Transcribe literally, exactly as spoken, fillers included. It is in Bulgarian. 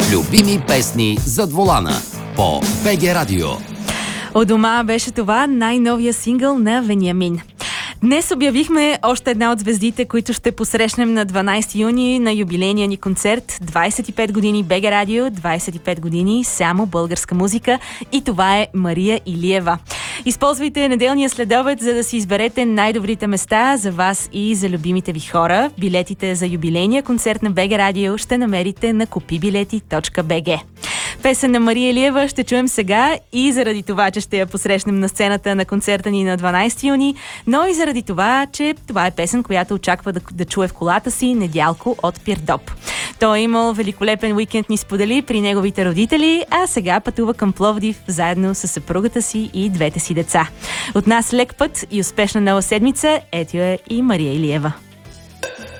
Любими песни зад волана по БГ Радио. У дома беше това най-новия сингъл на Вениамин. Днес обявихме още една от звездите, които ще посрещнем на дванайсети юни на юбилейния ни концерт. двайсет и пет години БГ Радио, двайсет и пет години само българска музика, и това е Мария Илиева. Използвайте неделния следобед, за да си изберете най-добрите места за вас и за любимите ви хора. Билетите за юбилейния концерт на БГ Радио ще намерите на купибилети точка би джи. Песен на Мария Илиева ще чуем сега и заради това, че ще я посрещнем на сцената на концерта ни на дванайсети юни, но и заради това, че това е песен, която очаква да, да чуе в колата си Недялко от Пирдоп. Той е имал великолепен уикенд, ни сподели при неговите родители, а сега пътува към Пловдив заедно с съпругата си и двете си деца. От нас лек път и успешна нова седмица. Ето е и Мария Илиева.